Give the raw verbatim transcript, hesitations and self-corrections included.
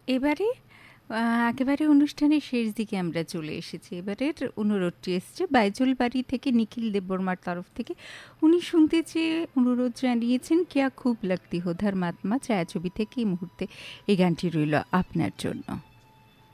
এবারে আ একেবারে অনুষ্ঠানের শেষ দিকে আমরা চলে এসেছি। এবারের অনুরোধটি এসছে বাইজুল বাড়ি থেকে নিখিল দেববর্মার তরফ থেকে। উনি শুনতে চেয়ে অনুরোধ জানিয়েছেন, "কিয়া খুব লাগতি হো ধর্মাত্মা" ছায়াছবি থেকে এই মুহূর্তে এই গানটি রইল আপনার জন্য।